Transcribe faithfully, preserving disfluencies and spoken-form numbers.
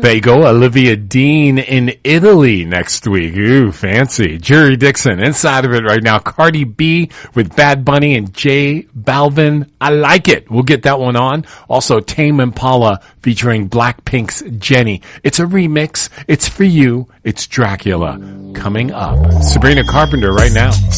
Fago, Olivia Dean in Italy next week. Ooh, fancy. Jerry Dixon, inside of it right now. Cardi B with Bad Bunny and J Balvin. I like it. We'll get that one on. Also, Tame Impala featuring Blackpink's Jenny. It's a remix. It's for you. It's Dracula coming up. Sabrina Carpenter right now.